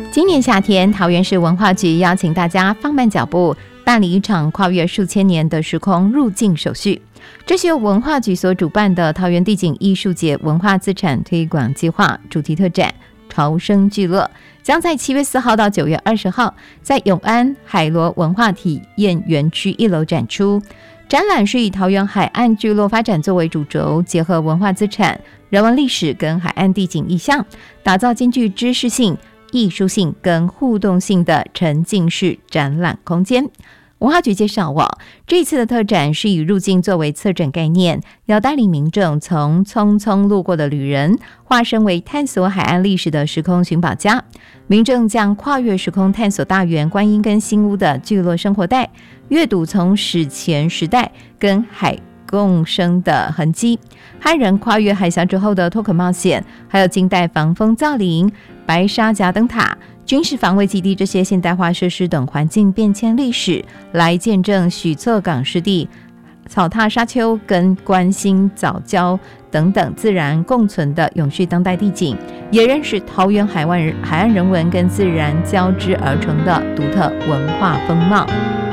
今年夏天，桃园市文化局邀请大家放慢脚步，办理一场跨越数千年的时空入境手续。这是由文化局所主办的桃园地景艺术节文化资产推广计划主题特展朝生聚乐，将在7月4号到9月20号在永安海螺文化体验园区1楼展出。展览是以桃园海岸聚落发展作为主轴，结合文化资产、人文历史跟海岸地景意象，打造兼具知识性、艺术性跟互动性的沉浸式展览空间。文化局介绍这次的特展是以入境作为策展概念，要带领民众从匆匆路过的旅人化身为探索海岸历史的时空寻宝家。民众将跨越时空探索大园、观音跟新屋的聚落生活带，阅读从史前时代跟海共生的痕迹，汉人跨越海峡之后的脱壳冒险，还有近代防风造林、白沙岬灯塔、军事防卫基地这些现代化设施等环境变迁历史，来见证许厝港湿地、草踏沙丘跟关心藻礁等等自然共存的永续当代地景，也认识桃园海岸人文跟自然交织而成的独特文化风貌。